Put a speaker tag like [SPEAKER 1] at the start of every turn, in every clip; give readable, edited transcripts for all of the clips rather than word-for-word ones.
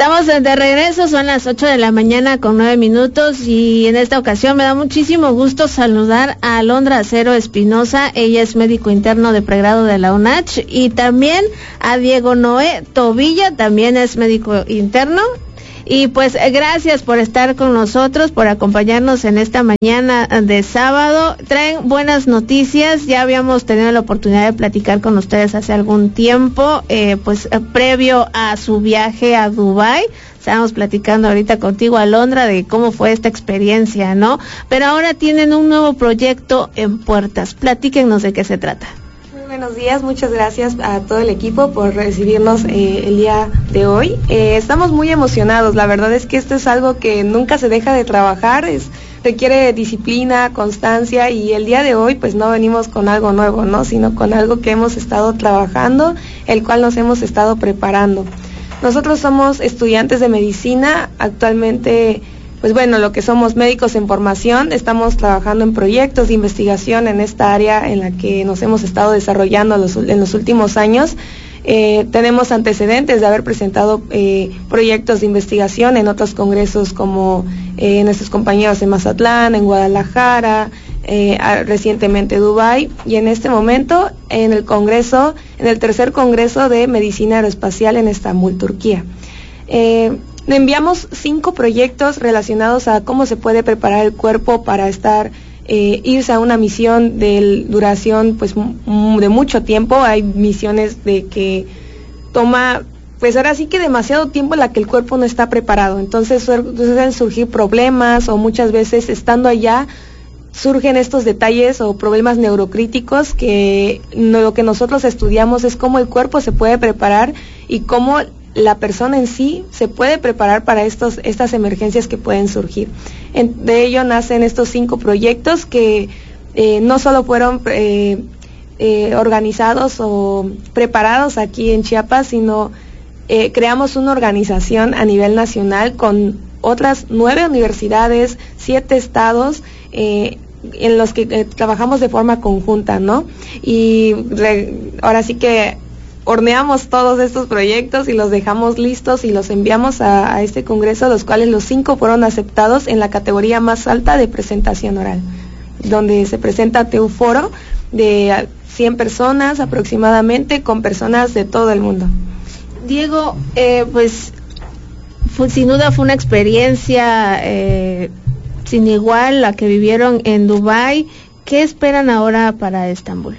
[SPEAKER 1] Estamos de regreso, son las 8 de la mañana con 9 minutos y en esta ocasión me da muchísimo gusto saludar a Alondra Acero Espinosa. Ella es médico interno de pregrado de la UNACH, y también a Diego Noé Tobilla, también es médico interno. Y pues gracias por estar con nosotros, por acompañarnos en esta mañana de sábado. Traen buenas noticias, ya habíamos tenido la oportunidad de platicar con ustedes hace algún tiempo, previo a su viaje a Dubái. Estábamos platicando ahorita contigo, Alondra, de cómo fue esta experiencia, ¿no? Pero ahora tienen un nuevo proyecto en puertas. Platíquenos de qué se trata.
[SPEAKER 2] Buenos días, muchas gracias a todo el equipo por recibirnos el día de hoy. Estamos muy emocionados, la verdad es que esto es algo que nunca se deja de trabajar, requiere disciplina, constancia, y el día de hoy pues no venimos con algo nuevo, ¿no? Sino con algo que hemos estado trabajando, el cual nos hemos estado preparando. Nosotros somos estudiantes de medicina, actualmente pues bueno, lo que somos médicos en formación, estamos trabajando en proyectos de investigación en esta área en la que nos hemos estado desarrollando en los últimos años. Tenemos antecedentes de haber presentado proyectos de investigación en otros congresos como nuestros compañeros en Mazatlán, en Guadalajara, recientemente Dubái, y en este momento en el tercer congreso de medicina aeroespacial en Estambul, Turquía. Le enviamos 5 proyectos relacionados a cómo se puede preparar el cuerpo para irse a una misión de duración pues de mucho tiempo. Hay misiones de que toma pues ahora sí que demasiado tiempo en la que el cuerpo no está preparado, entonces suelen surgir problemas, o muchas veces estando allá surgen estos detalles o problemas neurocríticos que lo que nosotros estudiamos es cómo el cuerpo se puede preparar y cómo la persona en sí se puede preparar para estas emergencias que pueden surgir. De ello nacen estos 5 proyectos que no solo fueron organizados o preparados aquí en Chiapas, sino creamos una organización a nivel nacional con otras 9 universidades, 7 estados, en los que trabajamos de forma conjunta, ¿no? Y ahora sí que horneamos todos estos proyectos y los dejamos listos y los enviamos a este congreso, los cuales los 5 fueron aceptados en la categoría más alta de presentación oral, donde se presenta ante un foro de 100 personas aproximadamente, con personas de todo el mundo.
[SPEAKER 1] Diego, sin duda fue una experiencia sin igual la que vivieron en Dubái. ¿Qué esperan ahora para Estambul?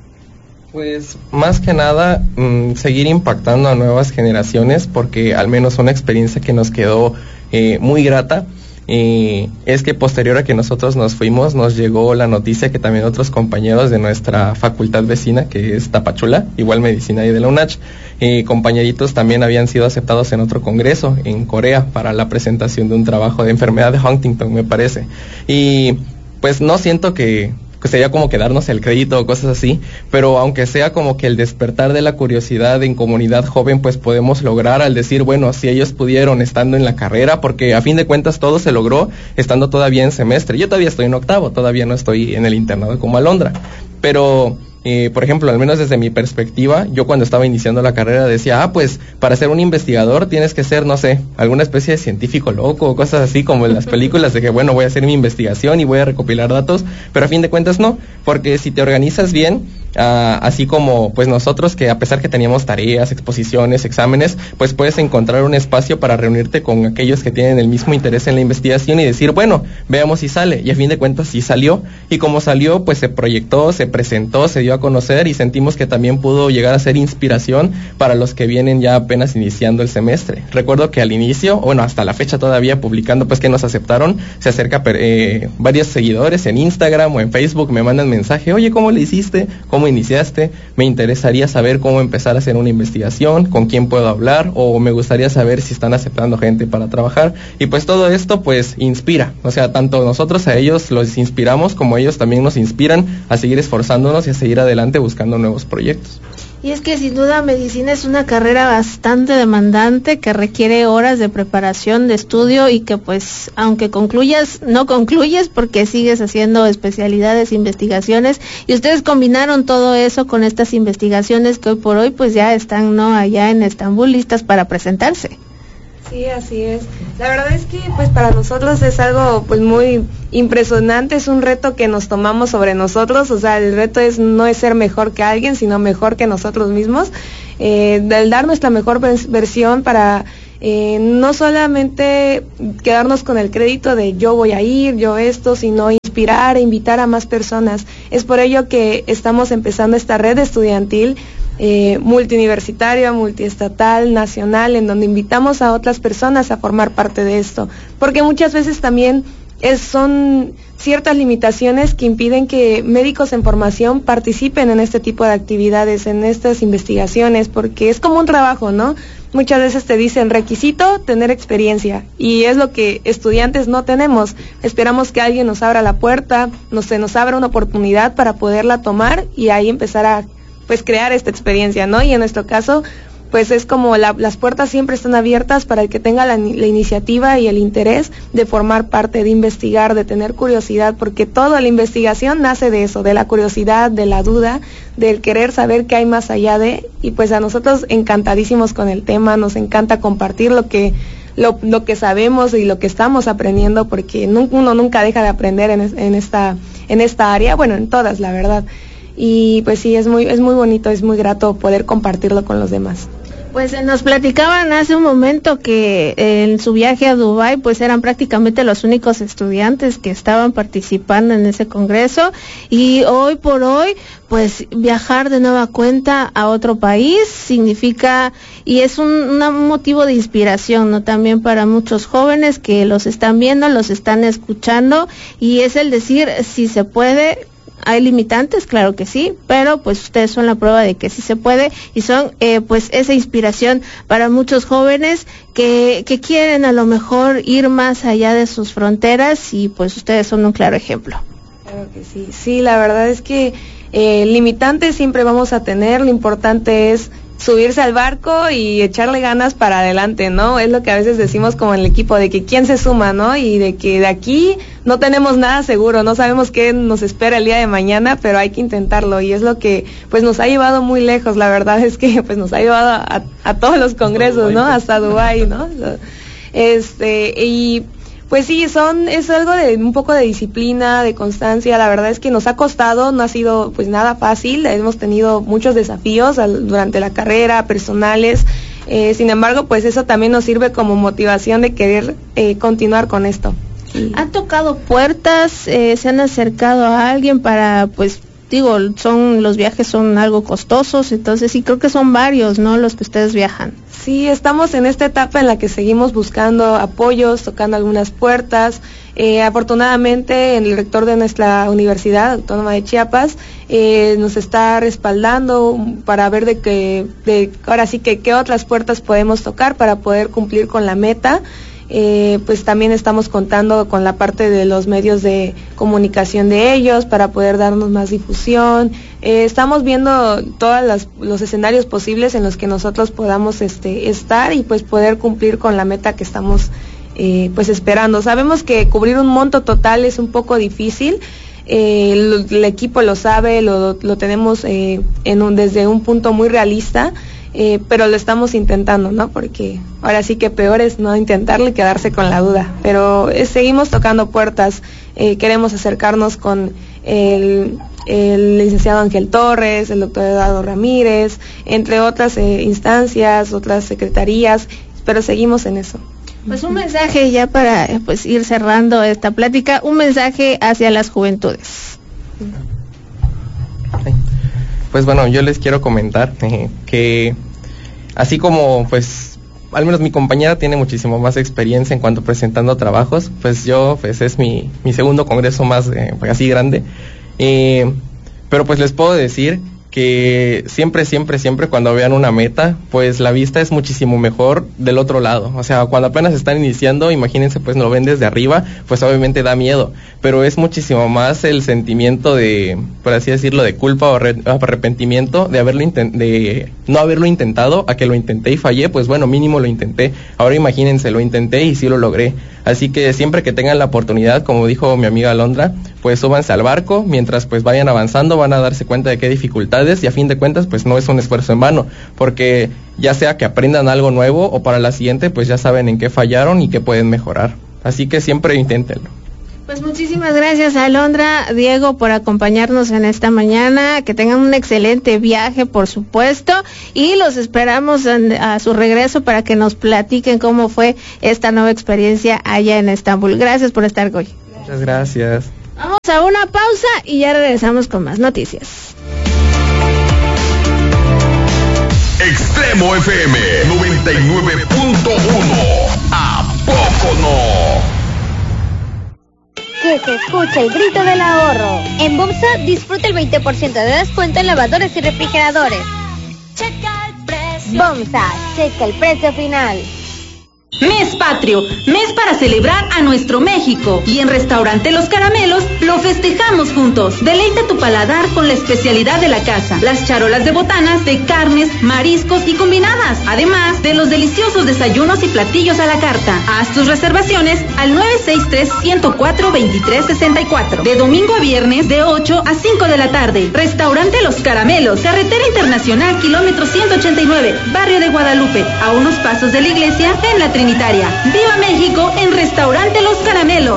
[SPEAKER 3] Pues más que nada seguir impactando a nuevas generaciones, porque al menos una experiencia que nos quedó muy grata es que posterior a que nosotros nos fuimos, nos llegó la noticia que también otros compañeros de nuestra facultad vecina, que es Tapachula, igual medicina y de la UNACH, compañeritos también habían sido aceptados en otro congreso en Corea para la presentación de un trabajo de enfermedad de Huntington, me parece. Y pues no siento que sería como que darnos el crédito o cosas así, pero aunque sea como que el despertar de la curiosidad en comunidad joven, pues podemos lograr al decir, bueno, si ellos pudieron estando en la carrera, porque a fin de cuentas todo se logró estando todavía en semestre. Yo todavía estoy en octavo, todavía no estoy en el internado como Alondra, pero por ejemplo, al menos desde mi perspectiva, yo cuando estaba iniciando la carrera decía, pues para ser un investigador tienes que ser, no sé, alguna especie de científico loco o cosas así como en las películas de que, bueno, voy a hacer mi investigación y voy a recopilar datos, pero a fin de cuentas no, porque si te organizas bien, así como pues nosotros, que a pesar que teníamos tareas, exposiciones, exámenes, pues puedes encontrar un espacio para reunirte con aquellos que tienen el mismo interés en la investigación y decir, bueno, veamos si sale, y a fin de cuentas sí salió, y como salió, pues se proyectó, se presentó, se dio a conocer, y sentimos que también pudo llegar a ser inspiración para los que vienen ya apenas iniciando el semestre. Recuerdo que al inicio, bueno, hasta la fecha todavía publicando pues que nos aceptaron, se acerca varios seguidores en Instagram o en Facebook, me mandan mensaje, oye, ¿cómo le hiciste? ¿Cómo iniciaste? Me interesaría saber cómo empezar a hacer una investigación, con quién puedo hablar, o me gustaría saber si están aceptando gente para trabajar, y pues todo esto pues inspira, o sea, tanto nosotros a ellos los inspiramos como ellos también nos inspiran a seguir esforzándonos y a seguir adelante buscando nuevos proyectos.
[SPEAKER 1] Y es que sin duda medicina es una carrera bastante demandante que requiere horas de preparación, de estudio, y que pues aunque concluyas, no concluyes porque sigues haciendo especialidades, investigaciones, y ustedes combinaron todo eso con estas investigaciones que hoy por hoy pues ya están allá en Estambul listas para presentarse.
[SPEAKER 2] Sí, así es. La verdad es que pues para nosotros es algo pues muy impresionante, es un reto que nos tomamos sobre nosotros, o sea, el reto no es ser mejor que alguien, sino mejor que nosotros mismos, del dar nuestra mejor versión para no solamente quedarnos con el crédito de yo voy a ir, yo esto, sino inspirar e invitar a más personas. Es por ello que estamos empezando esta red estudiantil multiuniversitaria, multiestatal, nacional, en donde invitamos a otras personas a formar parte de esto, porque muchas veces también son ciertas limitaciones que impiden que médicos en formación participen en este tipo de actividades, en estas investigaciones, porque es como un trabajo, ¿no? Muchas veces te dicen requisito tener experiencia y es lo que estudiantes no tenemos. Esperamos que alguien nos abra la puerta, se nos abra una oportunidad para poderla tomar y ahí empezar a pues crear esta experiencia, ¿no? Y en nuestro caso pues es como las puertas siempre están abiertas para el que tenga la iniciativa y el interés de formar parte, de investigar, de tener curiosidad, porque toda la investigación nace de eso, de la curiosidad, de la duda, del querer saber qué hay más allá de, y pues a nosotros encantadísimos con el tema, nos encanta compartir lo que sabemos y lo que estamos aprendiendo, porque uno nunca deja de aprender en esta área, bueno, en todas, la verdad. Y pues sí, es muy bonito, es muy grato poder compartirlo con los demás.
[SPEAKER 1] Pues nos platicaban hace un momento que en su viaje a Dubái pues eran prácticamente los únicos estudiantes que estaban participando en ese congreso, y hoy por hoy pues viajar de nueva cuenta a otro país significa y es un motivo de inspiración, ¿no? También para muchos jóvenes que los están viendo, los están escuchando, y es el decir si se puede. Hay limitantes, claro que sí, pero pues ustedes son la prueba de que sí se puede, y son pues esa inspiración para muchos jóvenes que quieren a lo mejor ir más allá de sus fronteras, y pues ustedes son un claro ejemplo.
[SPEAKER 2] Claro que sí, sí, la verdad es que limitantes siempre vamos a tener, lo importante es subirse al barco y echarle ganas para adelante, ¿no? Es lo que a veces decimos como en el equipo, de que quién se suma, ¿no? Y de que de aquí no tenemos nada seguro, no sabemos qué nos espera el día de mañana, pero hay que intentarlo, y es lo que pues nos ha llevado muy lejos. La verdad es que pues nos ha llevado a todos los congresos, ¿no? Hasta Dubái, ¿no? Y pues sí, es algo de un poco de disciplina, de constancia. La verdad es que nos ha costado, no ha sido pues nada fácil, hemos tenido muchos desafíos durante la carrera, personales, sin embargo pues eso también nos sirve como motivación de querer continuar con esto.
[SPEAKER 1] ¿Han tocado puertas? ¿Se han acercado a alguien para pues los viajes son algo costosos, entonces sí creo que son varios, ¿no?, los que ustedes viajan?
[SPEAKER 2] Sí, estamos en esta etapa en la que seguimos buscando apoyos, tocando algunas puertas. Afortunadamente el rector de nuestra Universidad Autónoma de Chiapas nos está respaldando para ver ahora sí que qué otras puertas podemos tocar para poder cumplir con la meta. Pues también estamos contando con la parte de los medios de comunicación de ellos para poder darnos más difusión. Estamos viendo todos los escenarios posibles en los que nosotros podamos estar y pues poder cumplir con la meta que estamos pues esperando. Sabemos que cubrir un monto total es un poco difícil. El equipo lo sabe, lo tenemos desde un punto muy realista. Pero lo estamos intentando, ¿no? Porque ahora sí que peor es no intentarlo y quedarse con la duda. Pero seguimos tocando puertas, queremos acercarnos con el licenciado Ángel Torres, el doctor Eduardo Ramírez, entre otras instancias, otras secretarías, pero seguimos en eso.
[SPEAKER 1] Pues un mensaje ya para pues ir cerrando esta plática, un mensaje hacia las juventudes.
[SPEAKER 3] Pues bueno, yo les quiero comentar que así como pues al menos mi compañera tiene muchísimo más experiencia en cuanto presentando trabajos, pues yo pues es mi segundo congreso más así grande, pero pues les puedo decir que siempre cuando vean una meta, pues la vista es muchísimo mejor del otro lado. O sea, cuando apenas están iniciando, imagínense, pues lo ven desde arriba, pues obviamente da miedo, pero es muchísimo más el sentimiento de, por así decirlo, de culpa o arrepentimiento de no haberlo intentado, a que lo intenté y fallé. Pues bueno, mínimo lo intenté. Ahora imagínense, lo intenté y sí lo logré. Así que siempre que tengan la oportunidad, como dijo mi amiga Alondra, pues súbanse al barco, mientras pues vayan avanzando van a darse cuenta de qué dificultades, y a fin de cuentas pues no es un esfuerzo en vano, porque ya sea que aprendan algo nuevo o para la siguiente pues ya saben en qué fallaron y qué pueden mejorar. Así que siempre inténtenlo.
[SPEAKER 1] Pues muchísimas gracias, Alondra, Diego, por acompañarnos en esta mañana. Que tengan un excelente viaje, por supuesto, y los esperamos a su regreso para que nos platiquen cómo fue esta nueva experiencia allá en Estambul. Gracias por estar hoy.
[SPEAKER 3] Muchas gracias.
[SPEAKER 1] Vamos a una pausa y ya regresamos con más noticias.
[SPEAKER 4] Extremo FM 99.1. ¿A poco no?
[SPEAKER 5] Que se escuche el grito del ahorro. En BOMSA disfruta el 20% de descuento en lavadores y refrigeradores.
[SPEAKER 6] Checa el precio.
[SPEAKER 5] BOMSA, checa el precio final.
[SPEAKER 7] Mes Patrio, mes para celebrar a nuestro México, y en Restaurante Los Caramelos lo festejamos juntos. Deleita tu paladar con la especialidad de la casa, las charolas de botanas de carnes, mariscos y combinadas, además de los deliciosos desayunos y platillos a la carta. Haz tus reservaciones al 963-104-2364, de domingo a viernes de 8 a 5 de la tarde. Restaurante Los Caramelos, Carretera Internacional, kilómetro 189, Barrio de Guadalupe, a unos pasos de la iglesia en la Trinitaria. ¡Viva México en Restaurante Los Caramelos!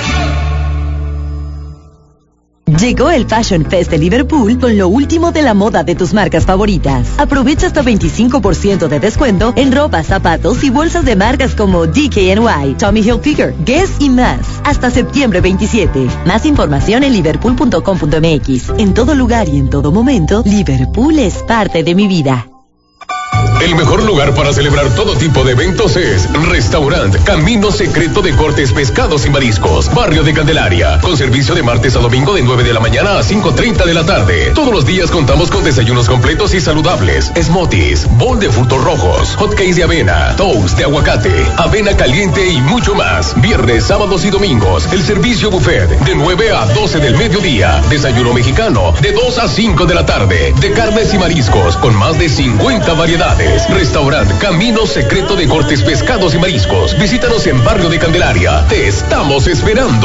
[SPEAKER 8] Llegó el Fashion Fest de Liverpool con lo último de la moda de tus marcas favoritas. Aprovecha hasta 25% de descuento en ropa, zapatos y bolsas de marcas como DKNY, Tommy Hilfiger, Guess y más. Hasta septiembre 27. Más información en liverpool.com.mx. En todo lugar y en todo momento, Liverpool es parte de mi vida.
[SPEAKER 4] El mejor lugar para celebrar todo tipo de eventos es Restaurant Camino Secreto de Cortes, Pescados y Mariscos, Barrio de Candelaria, con servicio de martes a domingo de 9 de la mañana a 5:30 de la tarde. Todos los días contamos con desayunos completos y saludables, smoothies, bowl de frutos rojos, hotcakes de avena, toast de aguacate, avena caliente y mucho más. Viernes, sábados y domingos, el servicio buffet de 9 a 12 del mediodía. Desayuno mexicano de 2 a 5 de la tarde, de carnes y mariscos con más de 50 variedades. Restaurant Camino Secreto de Cortes, Pescados y Mariscos. Visítanos en Barrio de Candelaria. Te estamos esperando.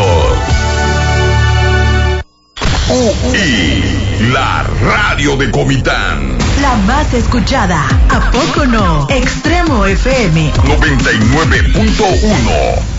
[SPEAKER 4] Y la radio de Comitán.
[SPEAKER 9] La más escuchada. ¿A poco no? Extremo FM
[SPEAKER 4] 99.1.